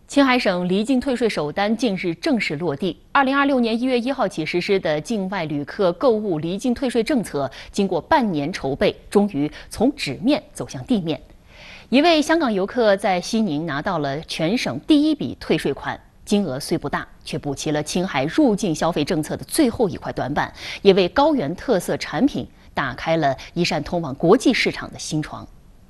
青海省离境退税首单近日正式落地。2026年1月1号起实施的境外旅客购物离境退税政策，经过半年筹备，终于从纸面走向地面。一位香港游客在西宁拿到了全省第一笔退税款，金额虽不大，却补齐了青海入境消费政策的最后一块短板，也为高原特色产品打开了一扇通往国际市场的新窗。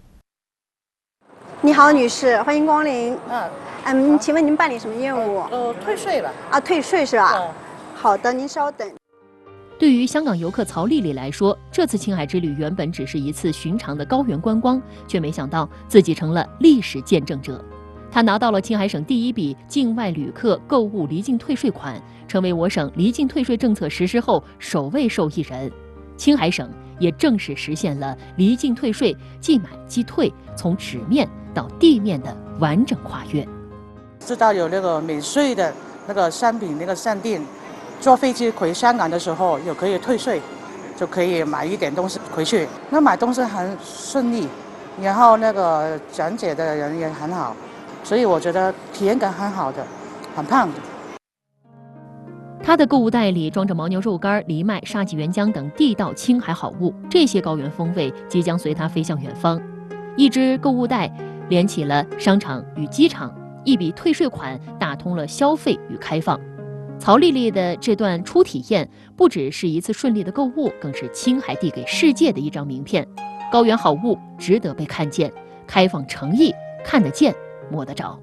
你好，女士，欢迎光临。请问您办理什么业务？ 退税了。 退税是吧？好的，您稍等。 对于香港游客曹丽丽来说，这次青海之旅原本只是一次寻常的高原观光，却没想到自己成了历史见证者。她拿到了青海省第一笔境外旅客购物离境退税款，成为我省离境退税政策实施后首位受益人。青海省也正式实现了离境退税即买即退，从纸面到地面的完整跨越。 知道有那个免税的那个商品那个限定，坐飞机回香港的时候有可以退税，就可以买一点东西回去。那买东西很顺利，然后那个讲解的人也很好，所以我觉得体验感很好的，很棒的。 他的购物袋里装着牦牛肉干、藜麦、沙棘原浆等地道青海好物，这些高原风味即将随他飞向远方。一只购物袋连起了商场与机场，一笔退税款打通了消费与开放。曹丽丽的这段初体验不只是一次顺利的购物，更是青海递给世界的一张名片。高原好物值得被看见，开放诚意，看得见摸得着。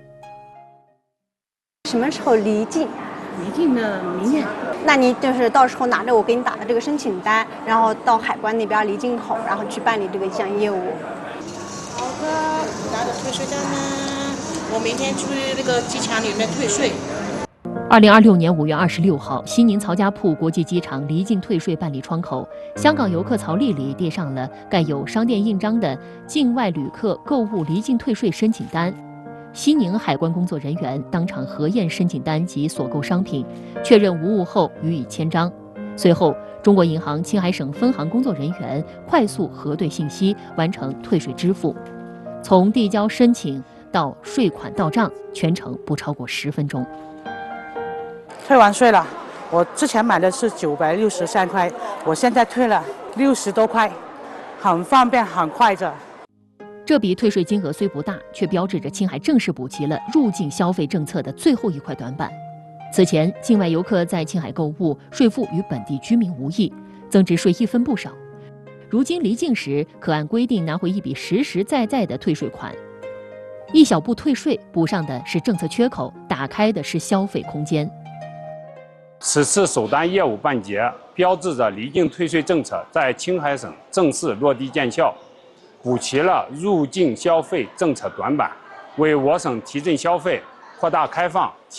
什么时候离境？ 离境的明年。 那你就是到时候拿着我给你打的这个申请单，然后到海关那边离境口，然后去办理这个一项业务。 好的，拿着退税单呢，我明天去那个机场里面退税。 2026年5月26号，西宁曹家铺国际机场离境退税办理窗口，香港游客曹丽丽递上了盖有商店印章的境外旅客购物离境退税申请单。西宁海关工作人员当场核验申请单及所购商品，确认无误后予以签章。随后，中国银行青海省分行工作人员快速核对信息，完成退税支付。从递交申请到税款到账，全程不超过10分钟。 退完税了，我之前买的是963块，我现在退了60多块，很方便，很快的。 这笔退税金额虽不大，却标志着青海正式补齐了入境消费政策的最后一块短板。此前，境外游客在青海购物，税负与本地居民无异，增值税一分不少。如今离境时，可按规定拿回一笔实实在在的退税款。一小步退税，补上的是政策缺口，打开的是消费空间。 此次首单业务办结，标志着离境退税政策在青海省正式落地见效，补齐了入境消费政策短板，为我省提振消费、扩大开放